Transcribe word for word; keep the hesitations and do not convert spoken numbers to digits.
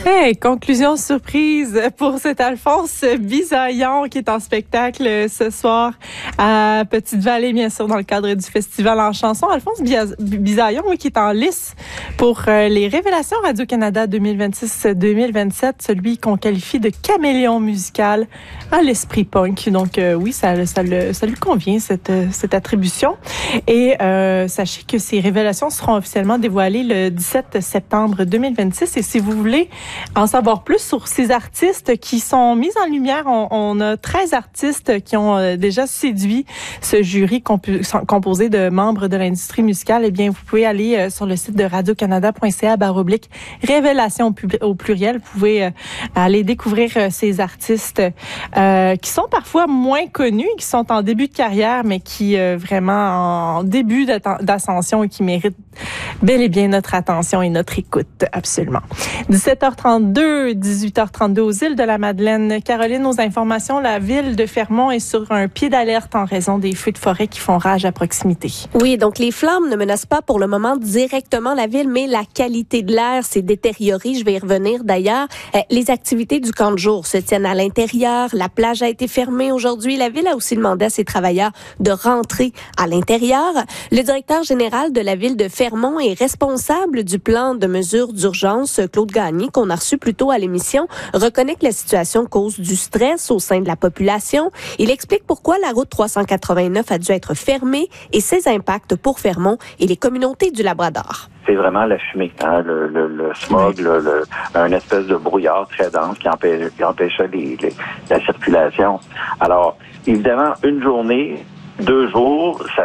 Hey, conclusion surprise pour cet Alphonse Bisaillon qui est en spectacle ce soir à Petite-Vallée, bien sûr, dans le cadre du Festival en chanson. Alphonse Bisaillon, oui, qui est en lice pour les Révélations Radio-Canada deux mille vingt-six deux mille vingt-sept, celui qu'on qualifie de caméléon musical à l'esprit punk. Donc euh, oui, ça, ça, le, ça lui convient, cette, cette attribution. Et euh, sachez que ces révélations seront officiellement dévoilées le dix-sept septembre deux mille vingt-six. Et si vous voulez en savoir plus sur ces artistes qui sont mis en lumière, on, on a treize artistes qui ont euh, déjà séduit ce jury compu- composé de membres de l'industrie musicale. Eh bien, vous pouvez aller euh, sur le site de radio-canada point c a barre oblique révélations au pluriel. Vous pouvez euh, aller découvrir euh, ces artistes euh, qui sont parfois moins connus, qui sont en début de carrière, mais qui euh, vraiment en début d'ascension et qui méritent bel et bien notre attention et notre écoute, absolument. dix-sept heures trente-deux, dix-huit heures trente-deux aux îles de la Madeleine. Caroline, aux informations, la ville de Fermont est sur un pied d'alerte en raison des feux de forêt qui font rage à proximité. Oui, donc les flammes ne menacent pas pour le moment directement la ville, mais la qualité de l'air s'est détériorée. Je vais y revenir d'ailleurs. Euh, les activités du camp de jour se tiennent à l'intérieur. La plage a été fermée aujourd'hui. La ville a aussi demandé à ses travailleurs de rentrer à l'intérieur. Le directeur général de la ville de Fermont est responsable du plan de mesures d'urgence, Claude Gagné, qu'on a reçu plus tôt à l'émission, reconnaît que la situation cause du stress au sein de la population. Il explique pourquoi la route trois cent quatre-vingt-neuf a dû être fermée et ses impacts pour Fermont et les communautés du Labrador. C'est vraiment la fumée, hein, le, le, le smog, le, le, un espèce de brouillard très dense qui, empêche, qui empêchait les, les, la circulation. Alors, évidemment, une journée, deux jours, ça